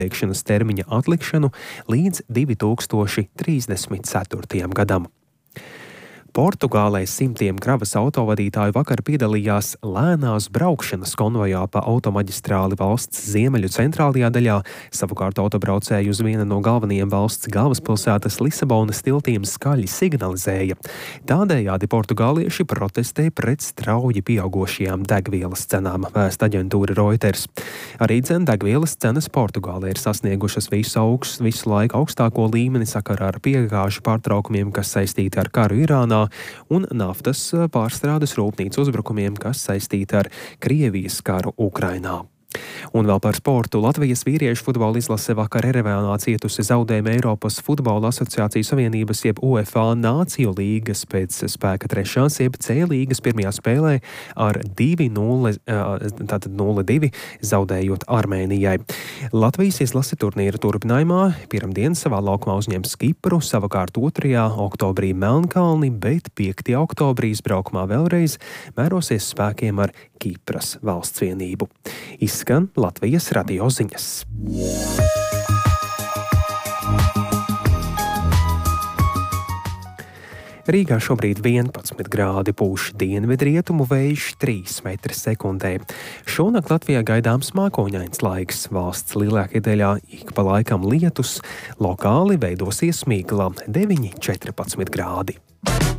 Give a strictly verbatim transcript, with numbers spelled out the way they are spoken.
veikšanas termiņa atlikšanu līdz divi tūkstoši trīsdesmit ceturtajam gadam. Portugālē simtiem kravas autovadītāju vakar piedalījās lēnās braukšanas konvojā pa automaģistrāli valsts ziemeļu centrālajā daļā, savukārt autobraucēji uz viena no galvenajiem valsts galvaspilsētas Lisabonas tiltiem skaļi signalizēja. Tādējādi portugālieši protestē pret strauji pieaugošajām degvielas cenām, vēsta aģentūra Reuters. Arī dzen degvielas cenas Portugālē ir sasniegušas visu, augst, visu laiku augstāko līmeni sakarā ar piegāžu pārtraukumiem, kas saistīti ar karu Irānā, un naftas pārstrādes rūpnīcu uzbrukumiem, kas saistīti ar Krievijas karu Ukrainā. Un vēl par sportu. Latvijas vīriešu futbola izlase vakar Erevānā cietusi zaudējumu Eiropas futbola asociācijas savienības jeb UEFA Nāciju līgas pēc spēka trešās jeb C līgas pirmajā spēlē ar divi nulle, tātad nulle divi zaudējot Armēnijai. Latvijas izlase turnīra turpinājumā pirmdien savā laukumā uzņems Kipru, savukārt otrajā oktobrī Melnkalni, bet piektajā oktobrī izbraukumā vēlreiz mērosies spēkiem ar Kipras valsts vienību. Izskan Latvijas radio ziņas. Rīgā šobrīd vienpadsmit grādi, pūš dienvidrietumu vējš trīs metri sekundē. Šonakt Latvijā gaidāms mākoņains laiks. Valsts lielākajā daļā ik pa laikam lietus, lokāli veidosies migla deviņi četrpadsmit grādi.